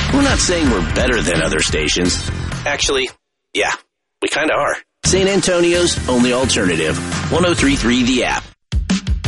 We're not saying we're better than other stations. Actually, yeah, we kind of are. San Antonio's only alternative. 103.3 The App.